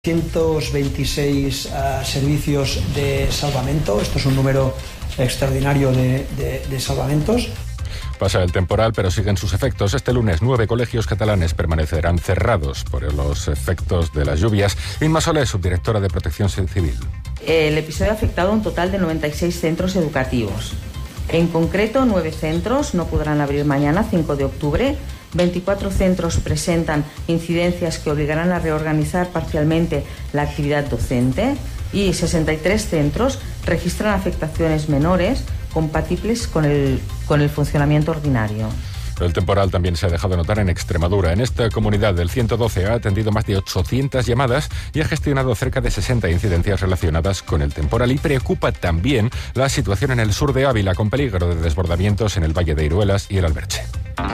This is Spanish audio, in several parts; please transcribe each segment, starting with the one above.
126 servicios de salvamento. Esto es un número extraordinario de salvamentos. Pasa el temporal, pero siguen sus efectos. Este lunes, 9 colegios catalanes permanecerán cerrados por los efectos de las lluvias. Inma Solé, subdirectora de Protección Civil. El episodio ha afectado a un total de 96 centros educativos. En concreto, 9 centros no podrán abrir mañana, 5 de octubre. 24 centros presentan incidencias que obligarán a reorganizar parcialmente la actividad docente y 63 centros registran afectaciones menores compatibles con el funcionamiento ordinario. El temporal también se ha dejado notar en Extremadura. En esta comunidad, el 112 ha atendido más de 800 llamadas y ha gestionado cerca de 60 incidencias relacionadas con el temporal. Y preocupa también la situación en el sur de Ávila, con peligro de desbordamientos en el Valle de Iruelas y el Alberche.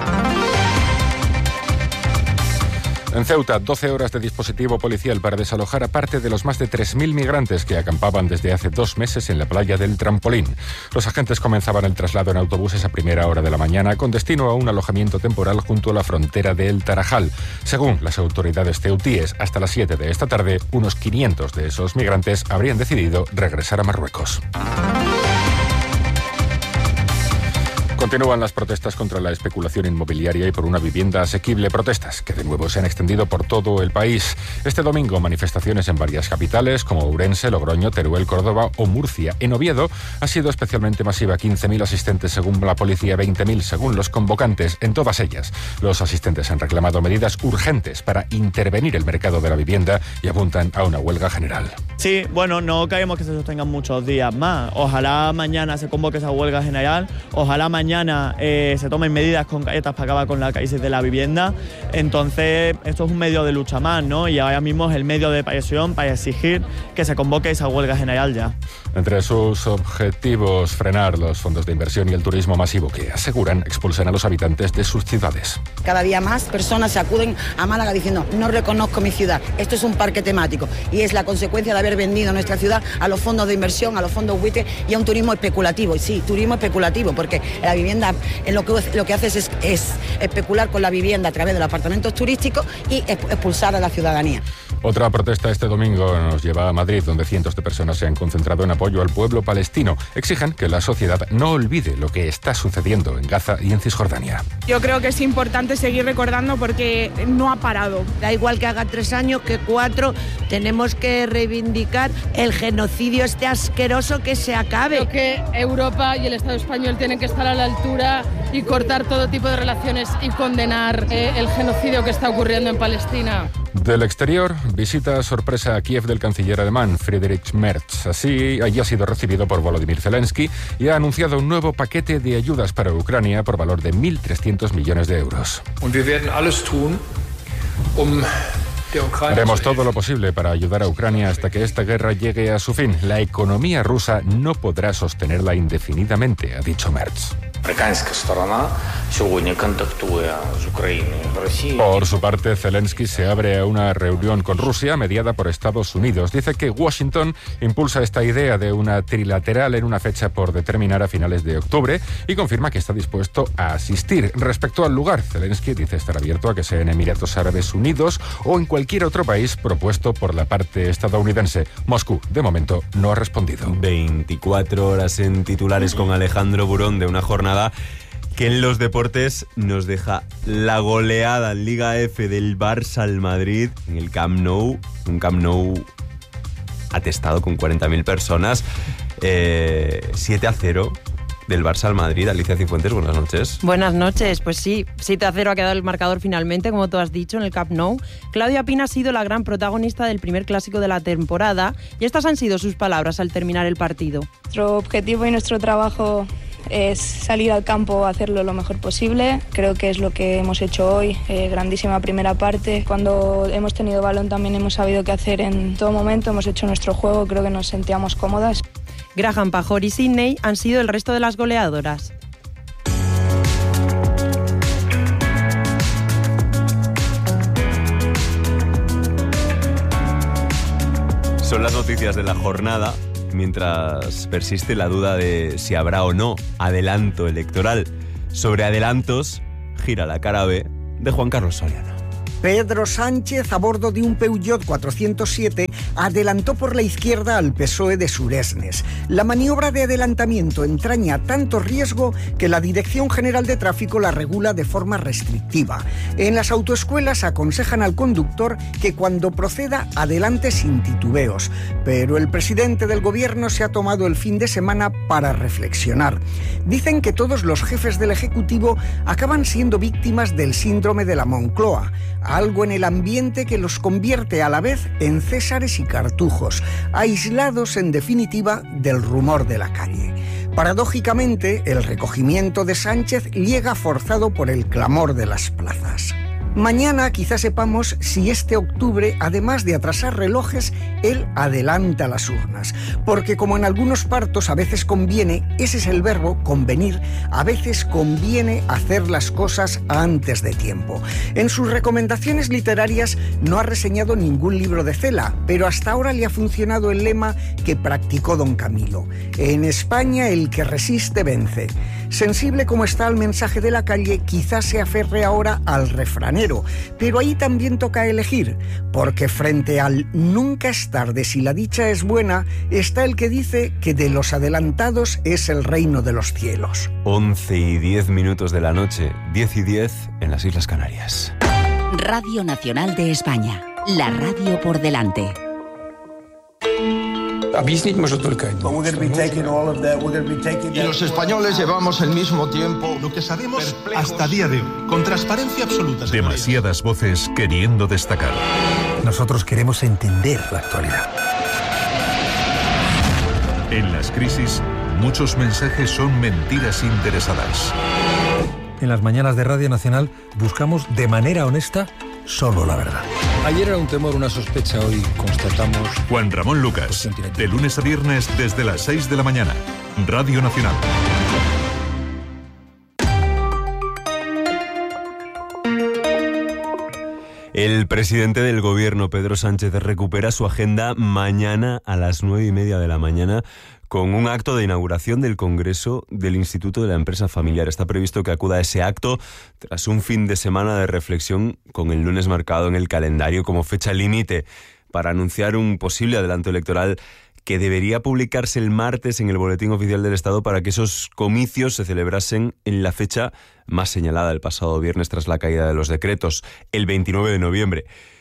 En Ceuta, 12 horas de dispositivo policial para desalojar a parte de los más de 3.000 migrantes que acampaban desde hace 2 meses en la playa del Trampolín. Los agentes comenzaban el traslado en autobuses a primera hora de la mañana con destino a un alojamiento temporal junto a la frontera de El Tarajal. Según las autoridades ceutíes, hasta las 7 de esta tarde, unos 500 de esos migrantes habrían decidido regresar a Marruecos. Continúan las protestas contra la especulación inmobiliaria y por una vivienda asequible, protestas que de nuevo se han extendido por todo el país. Este domingo, manifestaciones en varias capitales como Ourense, Logroño, Teruel, Córdoba o Murcia. En Oviedo ha sido especialmente masiva, 15.000 asistentes según la policía, 20.000 según los convocantes. En todas ellas, los asistentes han reclamado medidas urgentes para intervenir el mercado de la vivienda y apuntan a una huelga general. Sí, bueno, no queremos que se sostengan muchos días más. Ojalá mañana se convoque esa huelga general, ojalá mañana se tomen medidas concretas para acabar con la crisis de la vivienda. Entonces, esto es un medio de lucha más, ¿no? Y ahora mismo es el medio de presión para exigir que se convoque esa huelga general ya. Entre sus objetivos, frenar los fondos de inversión y el turismo masivo que aseguran expulsan a los habitantes de sus ciudades. Cada día más personas se acuden a Málaga diciendo no reconozco mi ciudad, esto es un parque temático y es la consecuencia de haber vendido nuestra ciudad a los fondos de inversión, a los fondos buitre y a un turismo especulativo. Y sí, turismo especulativo, porque la vivienda lo que hace es especular con la vivienda a través de los apartamentos turísticos y expulsar a la ciudadanía. Otra protesta este domingo nos lleva a Madrid, donde cientos de personas se han concentrado en apoyo al pueblo palestino. Exigen que la sociedad no olvide lo que está sucediendo en Gaza y en Cisjordania. Yo creo que es importante seguir recordando porque no ha parado. Da igual que haga 3 años que 4, tenemos que reivindicar el genocidio este asqueroso, que se acabe. Creo que Europa y el Estado español tienen que estar a la altura y cortar todo tipo de relaciones y condenar el genocidio que está ocurriendo en Palestina. Del exterior, visita sorpresa a Kiev del canciller alemán Friedrich Merz. Allí ha sido recibido por Volodymyr Zelensky y ha anunciado un nuevo paquete de ayudas para Ucrania por valor de 1.300 millones de euros. Haremos todo lo posible para ayudar a Ucrania hasta que esta guerra llegue a su fin. La economía rusa no podrá sostenerla indefinidamente, ha dicho Merz. Por su parte, Zelensky se abre a una reunión con Rusia mediada por Estados Unidos. Dice que Washington impulsa esta idea de una trilateral en una fecha por determinar a finales de octubre y confirma que está dispuesto a asistir. Respecto al lugar, Zelensky dice estar abierto a que sea en Emiratos Árabes Unidos o en cualquier otro país propuesto por la parte estadounidense. Moscú, de momento, no ha respondido. 24 horas en titulares con Alejandro Burón de una jornada que en los deportes nos deja la goleada en Liga F del Barça al Madrid en el Camp Nou, un Camp Nou atestado con 40.000 personas, 7-0 del Barça al Madrid. Alicia Cifuentes, buenas noches. Buenas noches, pues sí, 7-0 ha quedado el marcador finalmente, como tú has dicho, en el Camp Nou. Claudia Pina ha sido la gran protagonista del primer clásico de la temporada y estas han sido sus palabras al terminar el partido. Nuestro objetivo y nuestro trabajo es salir al campo a hacerlo lo mejor posible. Creo que es lo que hemos hecho hoy. Grandísima primera parte. Cuando hemos tenido balón también hemos sabido qué hacer en todo momento. Hemos hecho nuestro juego. Creo que nos sentíamos cómodas. Graham, Pajor y Sidney han sido el resto de las goleadoras. Son las noticias de la jornada, mientras persiste la duda de si habrá o no adelanto electoral. Sobre adelantos, gira la cara B de Juan Carlos Soriano. Pedro Sánchez, a bordo de un Peugeot 407, adelantó por la izquierda al PSOE de Suresnes. La maniobra de adelantamiento entraña tanto riesgo que la Dirección General de Tráfico la regula de forma restrictiva. En las autoescuelas aconsejan al conductor que cuando proceda adelante sin titubeos. Pero el presidente del gobierno se ha tomado el fin de semana para reflexionar. Dicen que todos los jefes del Ejecutivo acaban siendo víctimas del síndrome de la Moncloa, algo en el ambiente que los convierte a la vez en césares y cartujos, aislados en definitiva del rumor de la calle. Paradójicamente, el recogimiento de Sánchez llega forzado por el clamor de las plazas. Mañana quizás sepamos si este octubre, además de atrasar relojes, él adelanta las urnas. Porque como en algunos partos a veces conviene, ese es el verbo, convenir, a veces conviene hacer las cosas antes de tiempo. En sus recomendaciones literarias no ha reseñado ningún libro de Cela, pero hasta ahora le ha funcionado el lema que practicó don Camilo. En España el que resiste vence. Sensible como está al mensaje de la calle, quizás se aferre ahora al refranero. Pero ahí también toca elegir, porque frente al nunca es tarde si la dicha es buena, está el que dice que de los adelantados es el reino de los cielos. 11:10 de la noche, 10:10 en las Islas Canarias. Radio Nacional de España, la radio por delante. Y los españoles llevamos el mismo tiempo. Lo que sabemos hasta día de hoy, con transparencia absoluta. Demasiadas voces queriendo destacar. Nosotros queremos entender la actualidad. En las crisis, muchos mensajes son mentiras interesadas. En las mañanas de Radio Nacional buscamos de manera honesta solo la verdad. Ayer era un temor, una sospecha, hoy constatamos... Juan Ramón Lucas, de lunes a viernes desde las 6 de la mañana. Radio Nacional. El presidente del gobierno, Pedro Sánchez, recupera su agenda mañana a las 9:30 de la mañana con un acto de inauguración del Congreso del Instituto de la Empresa Familiar. Está previsto que acuda a ese acto tras un fin de semana de reflexión, con el lunes marcado en el calendario como fecha límite para anunciar un posible adelanto electoral que debería publicarse el martes en el Boletín Oficial del Estado para que esos comicios se celebrasen en la fecha más señalada el pasado viernes tras la caída de los decretos, el 29 de noviembre.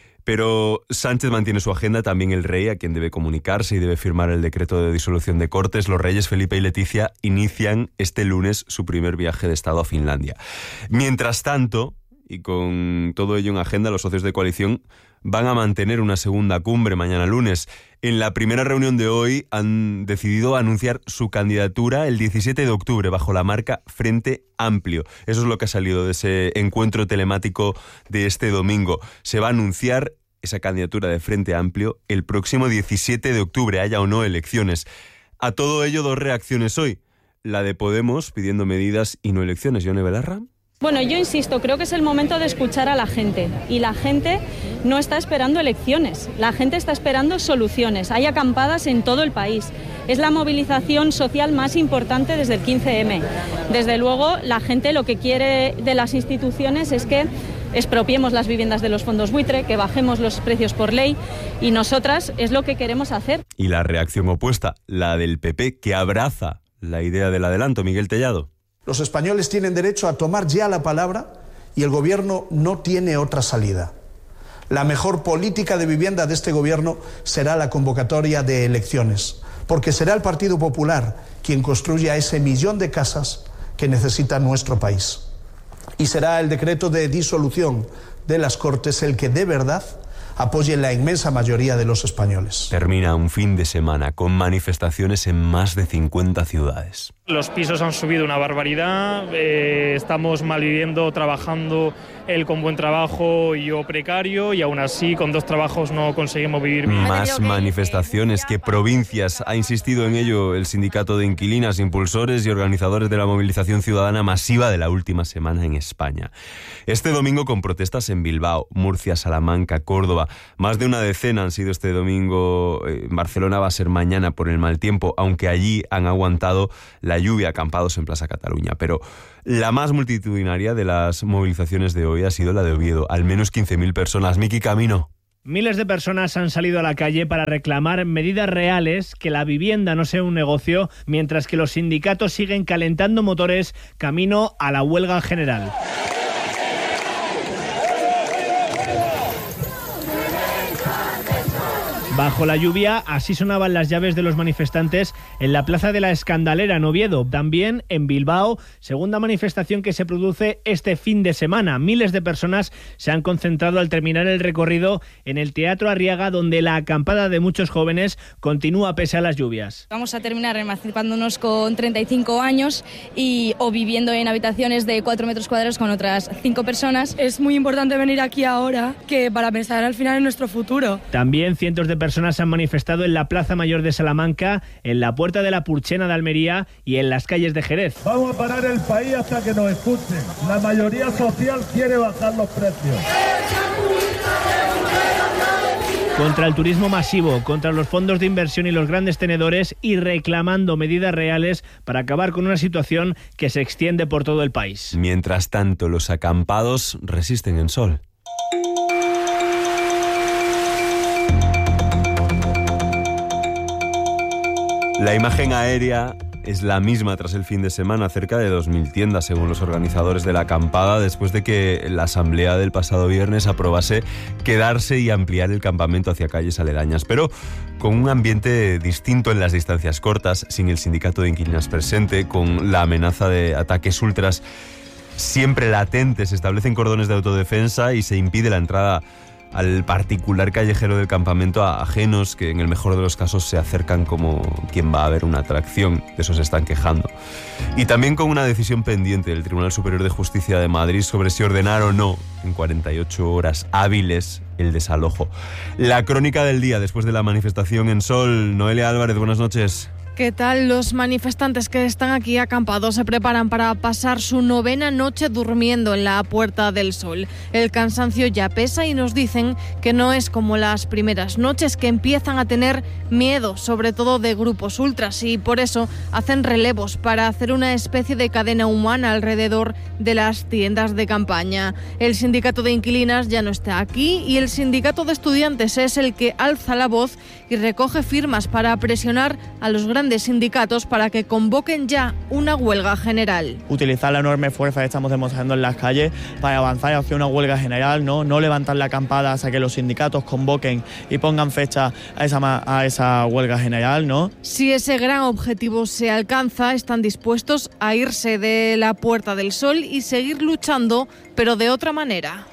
Pero Sánchez mantiene su agenda, también el rey, a quien debe comunicarse y debe firmar el decreto de disolución de Cortes. Los reyes Felipe y Leticia inician este lunes su primer viaje de Estado a Finlandia. Mientras tanto, y con todo ello en agenda, los socios de coalición van a mantener una segunda cumbre mañana lunes. En la primera reunión de hoy han decidido anunciar su candidatura el 17 de octubre bajo la marca Frente Amplio. Eso es lo que ha salido de ese encuentro telemático de este domingo. Se va a anunciar esa candidatura de Frente Amplio el próximo 17 de octubre, haya o no elecciones. A todo ello, dos reacciones hoy. La de Podemos pidiendo medidas y no elecciones. Yone Belarra. Bueno, yo insisto, creo que es el momento de escuchar a la gente y la gente no está esperando elecciones, la gente está esperando soluciones. Hay acampadas en todo el país. Es la movilización social más importante desde el 15M. Desde luego, la gente lo que quiere de las instituciones es que expropiemos las viviendas de los fondos buitre, que bajemos los precios por ley, y nosotras es lo que queremos hacer. Y la reacción opuesta, la del PP, que abraza la idea del adelanto. Miguel Tellado. Los españoles tienen derecho a tomar ya la palabra y el gobierno no tiene otra salida. La mejor política de vivienda de este gobierno será la convocatoria de elecciones, porque será el Partido Popular quien construya ese 1.000.000 de casas que necesita nuestro país. Y será el decreto de disolución de las Cortes el que de verdad apoye la inmensa mayoría de los españoles. Termina un fin de semana con manifestaciones en más de 50 ciudades. Los pisos han subido una barbaridad, estamos malviviendo, trabajando él con buen trabajo y yo precario, y aún así con dos trabajos no conseguimos vivir bien. Más manifestaciones que provincias. Ha insistido en ello el sindicato de inquilinas, impulsores y organizadores de la movilización ciudadana masiva de la última semana en España. Este domingo con protestas en Bilbao, Murcia, Salamanca, Córdoba. Más de una decena han sido este domingo. En Barcelona va a ser mañana por el mal tiempo, aunque allí han aguantado la la lluvia, acampados en Plaza Cataluña. Pero la más multitudinaria de las movilizaciones de hoy ha sido la de Oviedo. Al menos 15.000 personas. Miki Camino. Miles de personas han salido a la calle para reclamar medidas reales, que la vivienda no sea un negocio, mientras que los sindicatos siguen calentando motores camino a la huelga general. Bajo la lluvia, así sonaban las llaves de los manifestantes en la Plaza de la Escandalera, en Oviedo. También en Bilbao, segunda manifestación que se produce este fin de semana. Miles de personas se han concentrado al terminar el recorrido en el Teatro Arriaga, donde la acampada de muchos jóvenes continúa pese a las lluvias. Vamos a terminar emancipándonos con 35 años o viviendo en habitaciones de 4 metros cuadrados con otras 5 personas. Es muy importante venir aquí ahora para pensar al final en nuestro futuro. También cientos de personas se han manifestado en la Plaza Mayor de Salamanca, en la Puerta de la Purchena de Almería y en las calles de Jerez. Vamos a parar el país hasta que nos escuchen. La mayoría social quiere bajar los precios. Contra el turismo masivo, contra los fondos de inversión y los grandes tenedores, y reclamando medidas reales para acabar con una situación que se extiende por todo el país. Mientras tanto, los acampados resisten en Sol. La imagen aérea es la misma tras el fin de semana, cerca de 2.000 tiendas, según los organizadores de la acampada, después de que la asamblea del pasado viernes aprobase quedarse y ampliar el campamento hacia calles aledañas, pero con un ambiente distinto en las distancias cortas, sin el sindicato de inquilinos presente, con la amenaza de ataques ultras siempre latentes. Se establecen cordones de autodefensa y se impide la entrada al particular callejero del campamento a ajenos que en el mejor de los casos se acercan como quien va a ver una atracción. De eso se están quejando. Y también con una decisión pendiente del Tribunal Superior de Justicia de Madrid sobre si ordenar o no en 48 horas hábiles el desalojo. La crónica del día después de la manifestación en Sol. Noelia Álvarez, buenas noches. ¿Qué tal? Los manifestantes que están aquí acampados se preparan para pasar su 9ª noche durmiendo en la Puerta del Sol. El cansancio ya pesa y nos dicen que no es como las primeras noches, que empiezan a tener miedo, sobre todo de grupos ultras, y por eso hacen relevos para hacer una especie de cadena humana alrededor de las tiendas de campaña. El sindicato de inquilinas ya no está aquí y el sindicato de estudiantes es el que alza la voz y recoge firmas para presionar a los grandes sindicatos para que convoquen ya una huelga general. Utilizar la enorme fuerza que estamos demostrando en las calles para avanzar hacia una huelga general, no levantar la acampada hasta que los sindicatos convoquen y pongan fecha a esa huelga general, ¿no? Si ese gran objetivo se alcanza, están dispuestos a irse de la Puerta del Sol y seguir luchando, pero de otra manera.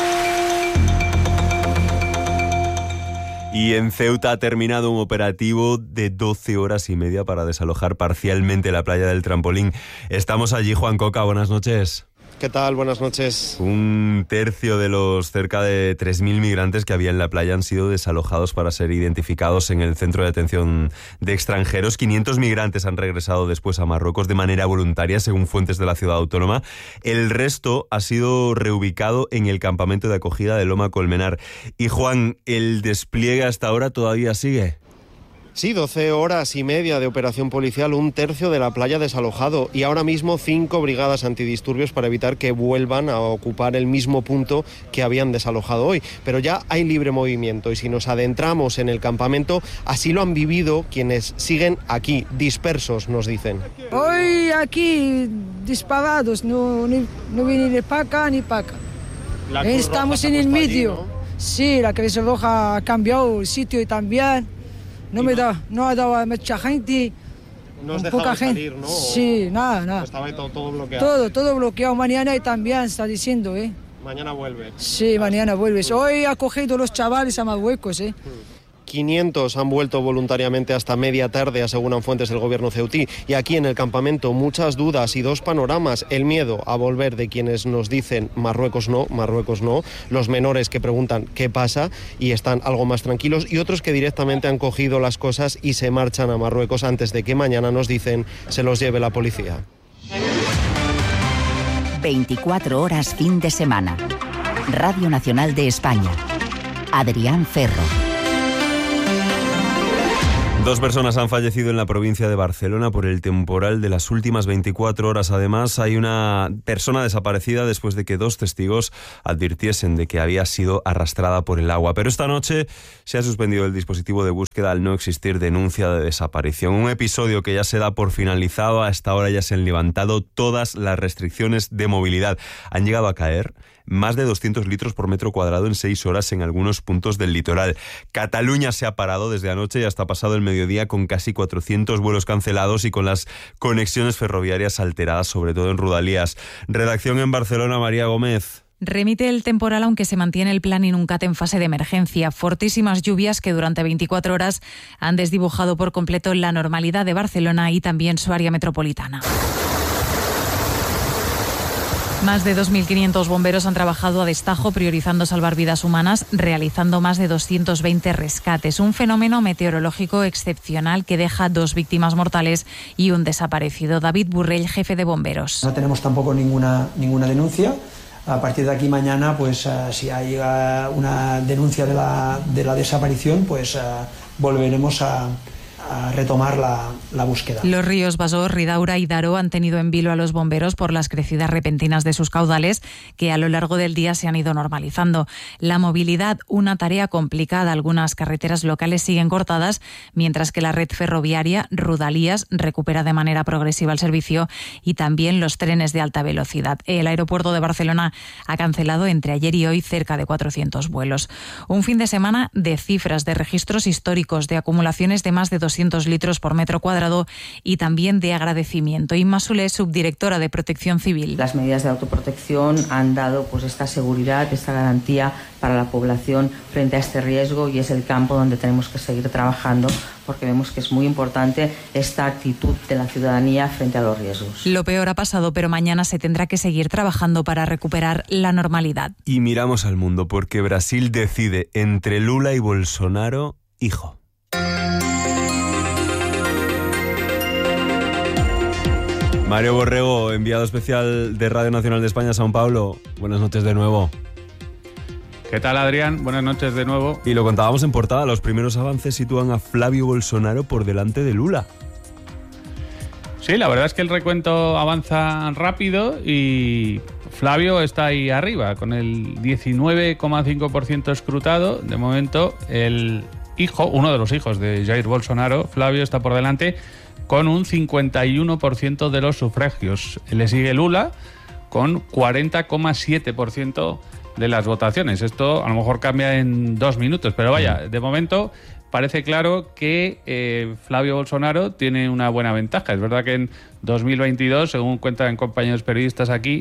Y en Ceuta ha terminado un operativo de 12 horas y media para desalojar parcialmente la playa del Trampolín. Estamos allí, Juan Coca, buenas noches. ¿Qué tal? Buenas noches. Un tercio de los cerca de 3.000 migrantes que había en la playa han sido desalojados para ser identificados en el centro de atención de extranjeros. 500 migrantes han regresado después a Marruecos de manera voluntaria, según fuentes de la ciudad autónoma. El resto ha sido reubicado en el campamento de acogida de Loma Colmenar. Y Juan, ¿el despliegue hasta ahora todavía sigue? Sí, 12 horas y media de operación policial, un tercio de la playa desalojado y ahora mismo 5 brigadas antidisturbios para evitar que vuelvan a ocupar el mismo punto que habían desalojado hoy. Pero ya hay libre movimiento y si nos adentramos en el campamento, así lo han vivido quienes siguen aquí, dispersos, nos dicen. Hoy aquí disparados, no viene ni para acá ni para acá. Estamos en el medio. Allí, ¿no? Sí, la Cruz Roja ha cambiado el sitio y también. No ha dado mucha gente. No os dejaba salir, ¿no? Sí, nada. Estaba todo bloqueado. Todo bloqueado. Mañana y también está diciendo, Mañana vuelve. Sí, mañana vuelves. Hoy ha cogido los chavales a Marruecos, 500 han vuelto voluntariamente hasta media tarde, aseguran fuentes del gobierno ceutí. Y aquí en el campamento muchas dudas y dos panoramas. El miedo a volver de quienes nos dicen Marruecos no, los menores que preguntan qué pasa y están algo más tranquilos, y otros que directamente han cogido las cosas y se marchan a Marruecos antes de que mañana, nos dicen, se los lleve la policía. 24 horas fin de semana. Radio Nacional de España. Adrián Ferro. 2 personas han fallecido en la provincia de Barcelona por el temporal de las últimas 24 horas. Además, hay una persona desaparecida después de que 2 testigos advirtiesen de que había sido arrastrada por el agua. Pero esta noche se ha suspendido el dispositivo de búsqueda al no existir denuncia de desaparición. Un episodio que ya se da por finalizado. Hasta ahora ya se han levantado todas las restricciones de movilidad. Han llegado a caer más de 200 litros por metro cuadrado en 6 horas en algunos puntos del litoral. Cataluña se ha parado desde anoche y hasta pasado el mediodía con casi 400 vuelos cancelados y con las conexiones ferroviarias alteradas, sobre todo en Rodalies. Redacción en Barcelona, María Gómez. Remite el temporal, aunque se mantiene el plan Inuncat en fase de emergencia. Fortísimas lluvias que durante 24 horas han desdibujado por completo la normalidad de Barcelona y también su área metropolitana. Más de 2.500 bomberos han trabajado a destajo priorizando salvar vidas humanas, realizando más de 220 rescates. Un fenómeno meteorológico excepcional que deja 2 víctimas mortales y un desaparecido. David Burrell, jefe de bomberos. No tenemos tampoco ninguna denuncia. A partir de aquí mañana, pues si hay una denuncia de la desaparición, pues volveremos a retomar la búsqueda. Los ríos Besòs, Ridaura y Daró han tenido en vilo a los bomberos por las crecidas repentinas de sus caudales que a lo largo del día se han ido normalizando. La movilidad, una tarea complicada. Algunas carreteras locales siguen cortadas, mientras que la red ferroviaria Rodalies recupera de manera progresiva el servicio y también los trenes de alta velocidad. El aeropuerto de Barcelona ha cancelado entre ayer y hoy cerca de 400 vuelos. Un fin de semana de cifras, de registros históricos, de acumulaciones de más de 200 litros por metro cuadrado y también de agradecimiento. Inma Solé, subdirectora de Protección Civil. Las medidas de autoprotección han dado pues esta seguridad, esta garantía para la población frente a este riesgo y es el campo donde tenemos que seguir trabajando porque vemos que es muy importante esta actitud de la ciudadanía frente a los riesgos. Lo peor ha pasado, pero mañana se tendrá que seguir trabajando para recuperar la normalidad. Y miramos al mundo porque Brasil decide entre Lula y Bolsonaro, hijo. Mario Borrego, enviado especial de Radio Nacional de España a São Paulo. Buenas noches de nuevo. ¿Qué tal, Adrián? Buenas noches de nuevo. Y lo contábamos en portada, los primeros avances sitúan a Flavio Bolsonaro por delante de Lula. Sí, la verdad es que el recuento avanza rápido y Flavio está ahí arriba, con el 19,5% escrutado. De momento, el hijo, uno de los hijos de Jair Bolsonaro, Flavio, está por delante con un 51% de los sufragios. Le sigue Lula con 40,7% de las votaciones. Esto a lo mejor cambia en 2 minutos, pero vaya, de momento parece claro que Flavio Bolsonaro tiene una buena ventaja. Es verdad que en 2022, según cuentan compañeros periodistas aquí,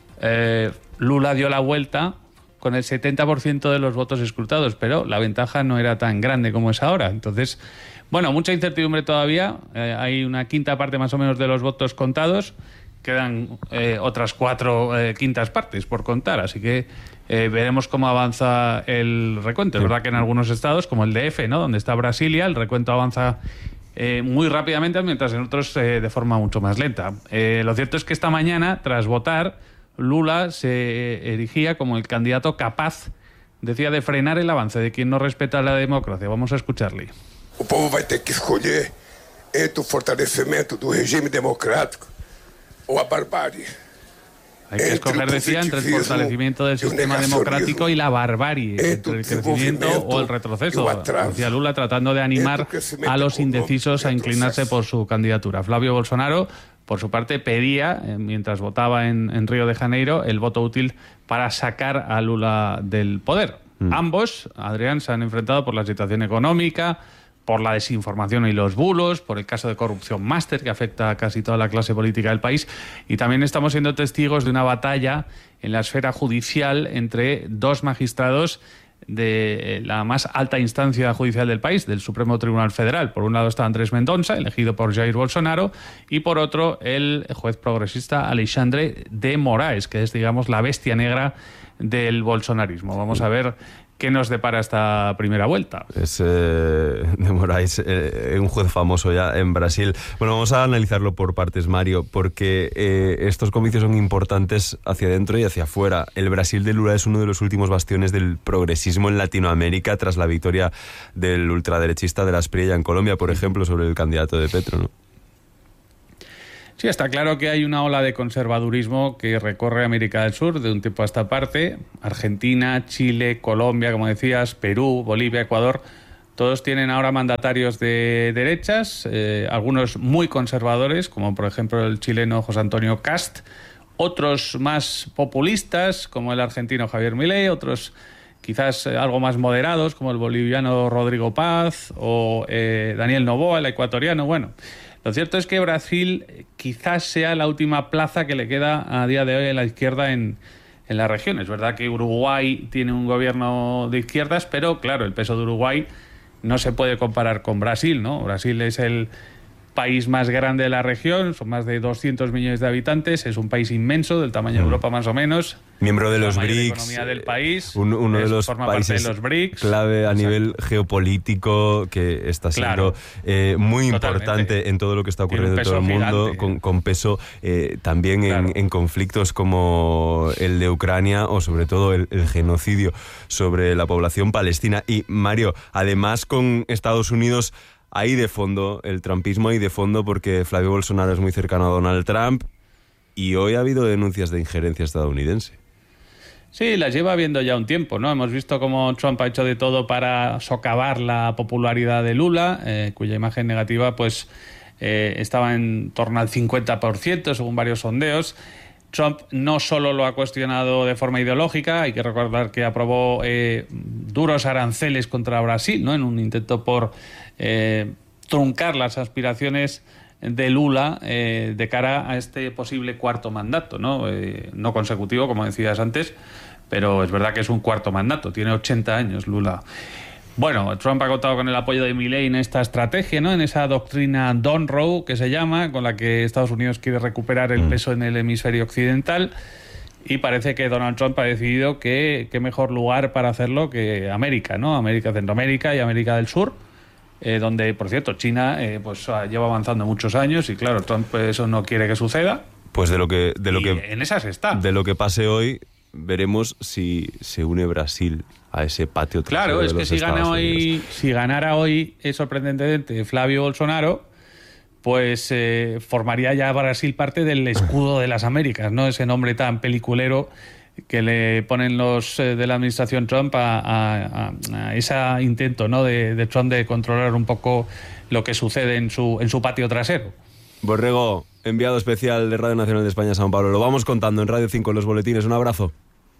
Lula dio la vuelta con el 70% de los votos escrutados, pero la ventaja no era tan grande como es ahora. Entonces, bueno, mucha incertidumbre todavía. Hay una quinta parte más o menos de los votos contados. Quedan otras 4 quintas partes por contar, así que veremos cómo avanza el recuento. Es verdad que en algunos estados, como el DF, ¿no?, donde está Brasilia, el recuento avanza muy rápidamente, mientras en otros de forma mucho más lenta. Lo cierto es que esta mañana, tras votar, Lula se erigía como el candidato capaz, decía, de frenar el avance de quien no respeta la democracia. Vamos a escucharle. O povo vai ter que escolher entre o fortalecimento do regime democrático ou a barbárie. Hay que escoger, decía, entre el fortalecimiento del sistema democrático y la barbarie, entre el crecimiento o el retroceso, decía Lula, tratando de animar a los indecisos a inclinarse por su candidatura. Flavio Bolsonaro, por su parte, pedía, mientras votaba en Río de Janeiro, el voto útil para sacar a Lula del poder. Ambos, Adrián, se han enfrentado por la situación económica, por la desinformación y los bulos, por el caso de corrupción máster que afecta a casi toda la clase política del país. Y también estamos siendo testigos de una batalla en la esfera judicial entre 2 magistrados de la más alta instancia judicial del país, del Supremo Tribunal Federal. Por un lado está Andrés Mendonça, elegido por Jair Bolsonaro, y por otro el juez progresista Alexandre de Moraes, que es, digamos, la bestia negra del bolsonarismo. Vamos a ver ¿Qué nos depara esta primera vuelta? Es de Moraes, un juez famoso ya en Brasil. Bueno, vamos a analizarlo por partes, Mario, porque estos comicios son importantes hacia adentro y hacia afuera. El Brasil de Lula es uno de los últimos bastiones del progresismo en Latinoamérica tras la victoria del ultraderechista de la Asprilla en Colombia, por ejemplo, sobre el candidato de Petro, ¿no? Sí, está claro que hay una ola de conservadurismo que recorre América del Sur de un tiempo a esta parte. Argentina, Chile, Colombia, como decías, Perú, Bolivia, Ecuador, todos tienen ahora mandatarios de derechas, algunos muy conservadores, como por ejemplo el chileno José Antonio Kast, otros más populistas, como el argentino Javier Milei, otros quizás algo más moderados, como el boliviano Rodrigo Paz o Daniel Noboa, el ecuatoriano. Bueno, lo cierto es que Brasil quizás sea la última plaza que le queda a día de hoy a la izquierda en la región. Es verdad que Uruguay tiene un gobierno de izquierdas, pero claro, el peso de Uruguay no se puede comparar con Brasil, ¿no? Brasil es el país más grande de la región, son más de 200 millones de habitantes, es un país inmenso, del tamaño de Europa más o menos. Miembro de los la BRICS. Economía del país, uno de los forma países parte de los BRICS. Clave a nivel geopolítico, que está siendo muy importante en todo lo que está ocurriendo en todo el mundo, con peso también en conflictos como el de Ucrania o sobre todo el genocidio sobre la población palestina. Y Mario, además con Estados Unidos ahí de fondo, el trumpismo ahí de fondo, porque Flavio Bolsonaro es muy cercano a Donald Trump y hoy ha habido denuncias de injerencia estadounidense. Sí, las lleva habiendo ya un tiempo, ¿no? Hemos visto cómo Trump ha hecho de todo para socavar la popularidad de Lula, cuya imagen negativa pues estaba en torno al 50%, según varios sondeos. Trump no solo lo ha cuestionado de forma ideológica, hay que recordar que aprobó duros aranceles contra Brasil, ¿no? En un intento por truncar las aspiraciones de Lula de cara a este posible cuarto mandato, ¿no? No consecutivo, como decías antes, pero es verdad que es un cuarto mandato, tiene 80 años Lula. Bueno, Trump ha contado con el apoyo de Milei en esta estrategia, ¿no? En esa doctrina Monroe, que se llama, con la que Estados Unidos quiere recuperar el peso en el hemisferio occidental, y parece que Donald Trump ha decidido que qué mejor lugar para hacerlo que América, ¿no? América, Centroamérica y América del Sur, donde, por cierto, China pues lleva avanzando muchos años y, claro, Trump eso no quiere que suceda. Pues de lo que en esas está. De lo que pase hoy, veremos si se une Brasil a ese patio trasero. Claro, es de que los si ganara hoy, sorprendentemente, Flavio Bolsonaro, pues formaría ya Brasil parte del escudo de las Américas, ¿no? Ese nombre tan peliculero que le ponen los de la administración Trump a ese intento, ¿no? de Trump de controlar un poco lo que sucede en su patio trasero. Borrego, enviado especial de Radio Nacional de España a São Paulo. Lo vamos contando en Radio 5 en los boletines. Un abrazo.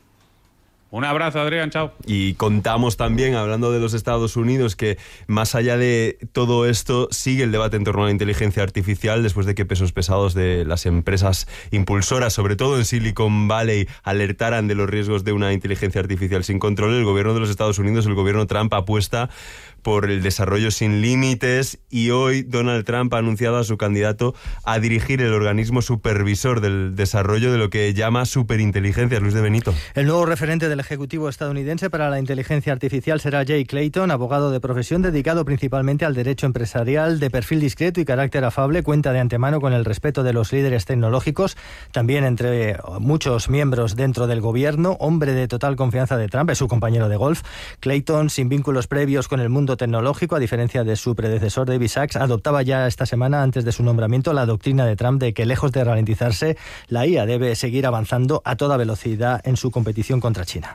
Un abrazo, Adrián, chao. Y contamos también, hablando de los Estados Unidos, que más allá de todo esto sigue el debate en torno a la inteligencia artificial después de que pesos pesados de las empresas impulsoras, sobre todo en Silicon Valley, alertaran de los riesgos de una inteligencia artificial sin control. El gobierno de los Estados Unidos, el gobierno Trump, apuesta por el desarrollo sin límites y hoy Donald Trump ha anunciado a su candidato a dirigir el organismo supervisor del desarrollo de lo que llama superinteligencia. Luis de Benito. El nuevo referente del Ejecutivo estadounidense para la inteligencia artificial será Jay Clayton, abogado de profesión dedicado principalmente al derecho empresarial, de perfil discreto y carácter afable, cuenta de antemano con el respeto de los líderes tecnológicos, también entre muchos miembros dentro del gobierno, hombre de total confianza de Trump, es su compañero de golf. Clayton, sin vínculos previos con el mundo tecnológico, a diferencia de su predecesor David Sacks, adoptaba ya esta semana, antes de su nombramiento, la doctrina de Trump de que, lejos de ralentizarse, la IA debe seguir avanzando a toda velocidad en su competición contra China.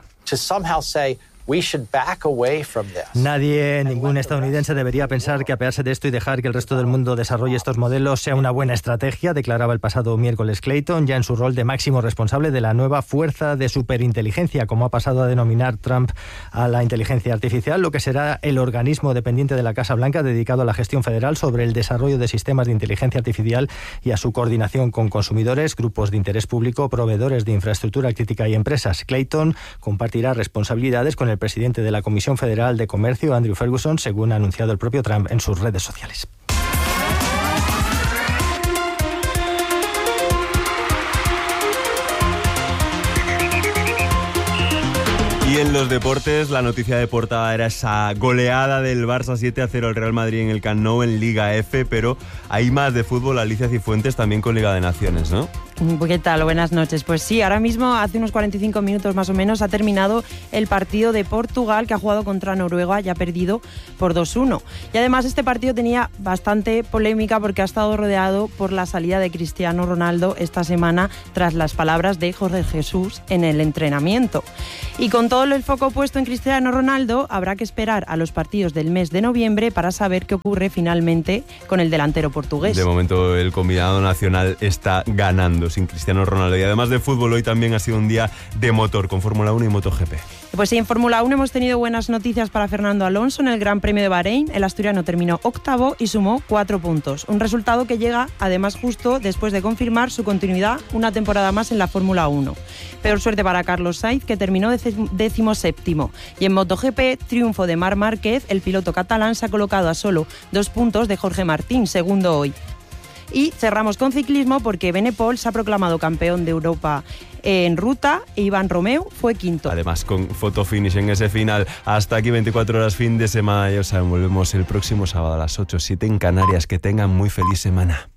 Nadie, ningún estadounidense debería pensar que apearse de esto y dejar que el resto del mundo desarrolle estos modelos sea una buena estrategia, declaraba el pasado miércoles Clayton, ya en su rol de máximo responsable de la nueva fuerza de superinteligencia, como ha pasado a denominar Trump a la inteligencia artificial, lo que será el organismo dependiente de la Casa Blanca dedicado a la gestión federal sobre el desarrollo de sistemas de inteligencia artificial y a su coordinación con consumidores, grupos de interés público, proveedores de infraestructura crítica y empresas. Clayton compartirá responsabilidades con el presidente de la Comisión Federal de Comercio, Andrew Ferguson, según ha anunciado el propio Trump en sus redes sociales. Y en los deportes, la noticia de portada era esa goleada del Barça 7-0 al Real Madrid en el Camp Nou en Liga F, pero hay más de fútbol, Alicia Cifuentes, también con Liga de Naciones, ¿no? ¿Qué tal? Buenas noches. Pues sí, ahora mismo, hace unos 45 minutos más o menos, ha terminado el partido de Portugal, que ha jugado contra Noruega y ha perdido por 2-1. Y además este partido tenía bastante polémica porque ha estado rodeado por la salida de Cristiano Ronaldo esta semana tras las palabras de Jorge Jesús en el entrenamiento. Y con todo el foco puesto en Cristiano Ronaldo, habrá que esperar a los partidos del mes de noviembre para saber qué ocurre finalmente con el delantero portugués. De momento el combinado nacional está ganando sin Cristiano Ronaldo. Y además de fútbol, hoy también ha sido un día de motor con Fórmula 1 y MotoGP. Pues sí, en Fórmula 1 hemos tenido buenas noticias para Fernando Alonso en el Gran Premio de Bahrein. El asturiano terminó octavo y sumó 4 puntos. Un resultado que llega, además, justo después de confirmar su continuidad una temporada más en la Fórmula 1. Peor suerte para Carlos Sainz, que terminó 17º. Y en MotoGP, triunfo de Marc Márquez. El piloto catalán se ha colocado a solo 2 puntos de Jorge Martín, segundo hoy. Y cerramos con ciclismo porque Benepol se ha proclamado campeón de Europa en ruta e Iván Romeo fue quinto. Además, con photo finish en ese final. Hasta aquí 24 horas fin de semana. Ya saben, volvemos el próximo sábado a las 8:07 en Canarias. Que tengan muy feliz semana.